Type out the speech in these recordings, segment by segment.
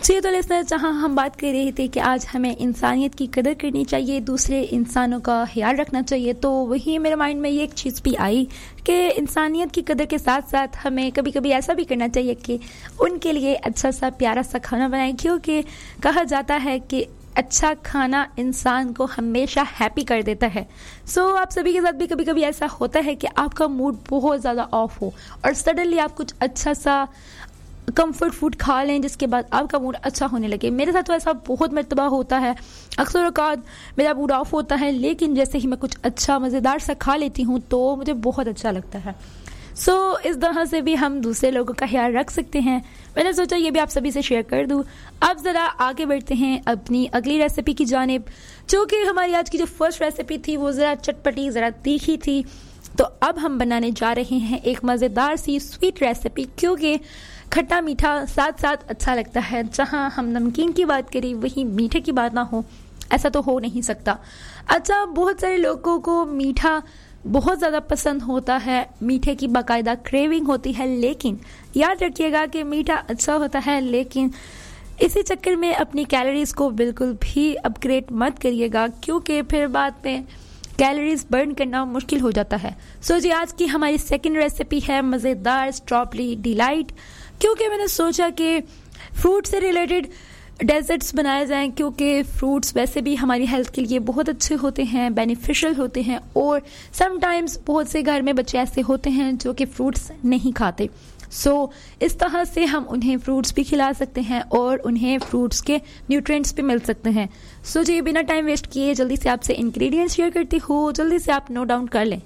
जी तो लिसनर, जहाँ हम बात कर रहे थे कि आज हमें इंसानियत की कदर करनी चाहिए, दूसरे इंसानों का ख्याल रखना चाहिए, तो वही मेरे माइंड में ये एक चीज़ भी आई कि इंसानियत की कदर के साथ साथ हमें कभी कभी ऐसा भी करना चाहिए कि उनके लिए अच्छा सा प्यारा सा खाना बनाएं, क्योंकि कहा जाता है कि अच्छा खाना इंसान को हमेशा हैप्पी कर देता है। सो आप सभी के साथ भी कभी कभी ऐसा होता है कि आपका मूड बहुत ज़्यादा ऑफ हो और सडनली आप कुछ अच्छा सा कंफर्ट फूड खा लें जिसके बाद आपका मूड अच्छा होने लगे। मेरे साथ तो ऐसा बहुत मर्तबा होता है, अक्सर औकात मेरा मूड ऑफ होता है, लेकिन जैसे ही मैं कुछ अच्छा मज़ेदार सा खा लेती हूँ तो मुझे बहुत अच्छा लगता है। सो इस तरह से भी हम दूसरे लोगों का ख्याल रख सकते हैं। मैंने सोचा ये भी आप सभी से शेयर कर दूँ। अब ज़रा आगे बढ़ते हैं अपनी अगली रेसिपी की जानिब, जो कि हमारी आज की जो फर्स्ट रेसिपी थी वो ज़रा चटपटी, ज़रा तीखी थी। तो अब हम बनाने जा रहे हैं एक मज़ेदार सी स्वीट रेसिपी, क्योंकि खट्टा मीठा साथ साथ अच्छा लगता है। जहाँ हम नमकीन की बात करें वहीं मीठे की बात ना हो, ऐसा तो हो नहीं सकता। अच्छा, बहुत सारे लोगों को मीठा बहुत ज़्यादा पसंद होता है, मीठे की बाकायदा क्रेविंग होती है, लेकिन याद रखिएगा कि मीठा अच्छा होता है, लेकिन इसी चक्कर में अपनी कैलोरीज को बिल्कुल भी अपग्रेड मत करिएगा, क्योंकि फिर बाद में कैलोरीज बर्न करना मुश्किल हो जाता है। सो जी, आज की हमारी सेकंड रेसिपी है मज़ेदार स्ट्रॉबेरी डिलाइट, क्योंकि मैंने सोचा कि फ्रूट से रिलेटेड डेजर्ट्स बनाए जाएं, क्योंकि फ्रूट्स वैसे भी हमारी हेल्थ के लिए बहुत अच्छे होते हैं, बेनिफिशियल होते हैं, और समटाइम्स बहुत से घर में बच्चे ऐसे होते हैं जो कि फ्रूट्स नहीं खाते। सो इस तरह से हम उन्हें फ्रूट्स भी खिला सकते हैं और उन्हें फ्रूट्स के न्यूट्रिएंट्स भी मिल सकते हैं। सो जी, बिना टाइम वेस्ट किए जल्दी से आपसे इंग्रेडिएंट्स शेयर करती हूँ, जल्दी से आप नोट डाउन कर लें।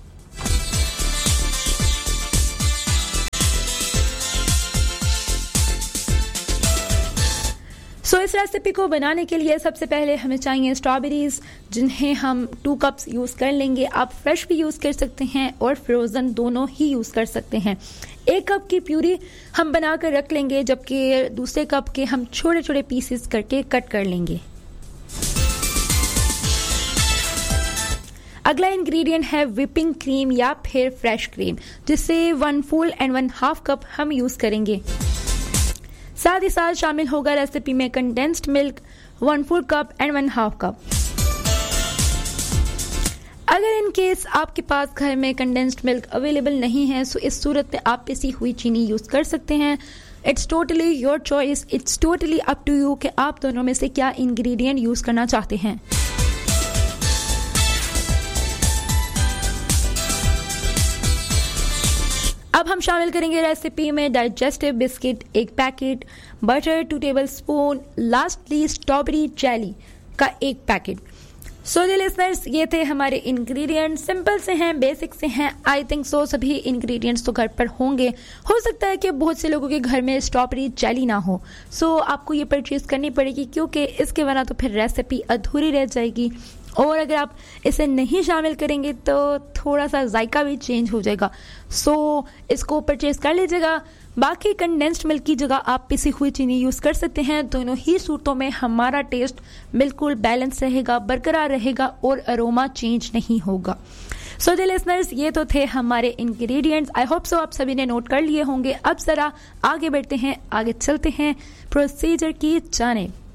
सो इस रेसिपी को बनाने के लिए सबसे पहले हमें चाहिए स्ट्रॉबेरीज, जिन्हें हम 2 कप्स यूज़ कर लेंगे। आप फ्रेश भी यूज़ कर सकते हैं और फ्रोज़न दोनों ही यूज़ कर सकते हैं। 1 कप की प्यूरी हम बना कर रख लेंगे, जबकि दूसरे कप के हम छोटे छोटे पीसेस करके कट कर लेंगे। अगला इंग्रेडिएंट है व्हिपिंग क्रीम या फिर फ्रेश क्रीम, जिसे 1 फुल एंड 1/2 कप हम यूज़ करेंगे। साथ ही साथ शामिल होगा रेसिपी में condensed milk 1 full cup and 1/2 cup. अगर इन केस आपके पास घर में कंडेंस्ड मिल्क अवेलेबल नहीं है, तो इस सूरत में आप पिसी हुई चीनी यूज कर सकते हैं। It's totally your choice, it's totally up to you कि आप दोनों में से क्या इंग्रेडिएंट यूज करना चाहते हैं। अब हम शामिल करेंगे रेसिपी में digestive biscuit 1 packet, butter 2 tablespoon, lastly strawberry jelly का 1 पैकेट। सो जी लिसनर्स, ये थे हमारे इंग्रेडिएंट्स। सिंपल से हैं, बेसिक से हैं। आई थिंक सो सभी इंग्रेडिएंट्स तो घर पर होंगे। हो सकता है कि बहुत से लोगों के घर में स्ट्रॉबेरी जेली ना हो, सो आपको ये परचेज करनी पड़ेगी, क्योंकि इसके बिना तो फिर रेसिपी अधूरी रह जाएगी, और अगर आप इसे नहीं शामिल करेंगे तो थोड़ा सा जायका भी चेंज हो जाएगा। सो इसको परचेज कर लीजिएगा। बाकी कंडेंस्ड मिल्क की जगह आप पिसी हुई चीनी यूज़ कर सकते हैं। दोनों ही सूरतों में हमारा टेस्ट बिल्कुल बैलेंस रहेगा, बरकरार रहेगा और अरोमा चेंज नहीं होगा। सो जी लिसनर्स, ये तो थे हमारे इंग्रेडिएंट्स। आई होप सो आप सभी ने नोट कर लिए होंगे। अब जरा आगे बढ़ते हैं, आगे चलते हैं प्रोसीजर की जानिब।